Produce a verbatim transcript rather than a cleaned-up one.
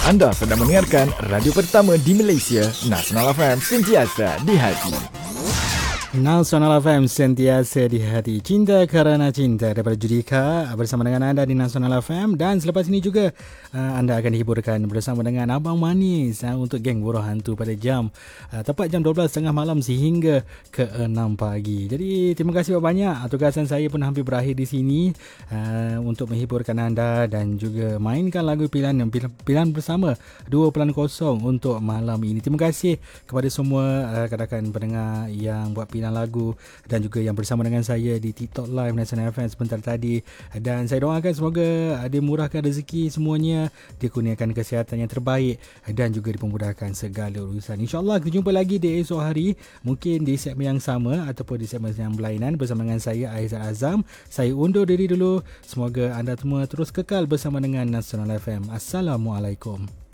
Anda sedang mendengarkan radio pertama di Malaysia, Nasional F M, sentiasa di hati. Nasional F M, sentiasa di hati. Cinta kerana cinta daripada Judika bersama dengan anda di Nasional F M. Dan selepas ini juga uh, anda akan dihiburkan bersama dengan Abang Manis uh, untuk geng Buruh Hantu pada jam uh, tepat jam dua belas tiga puluh malam sehingga ke enam pagi. Jadi terima kasih banyak. Tugasan saya pun hampir berakhir di sini uh, untuk menghiburkan anda dan juga mainkan lagu pilihan pilihan bersama dua kosong untuk malam ini. Terima kasih kepada semua uh, rakan-rakan pendengar yang buat pilihan lagu dan juga yang bersama dengan saya di TikTok Live Nasional F M sebentar tadi. Dan saya doakan semoga dia murahkan rezeki semuanya, dia kurniakan kesihatan yang terbaik dan juga dipermudahkan segala urusan. InsyaAllah kita jumpa lagi di esok hari, mungkin di segmen yang sama ataupun di segmen yang berlainan bersama dengan saya Aizat Azam. Saya undur diri dulu. Semoga anda semua terus kekal bersama dengan Nasional F M. Assalamualaikum.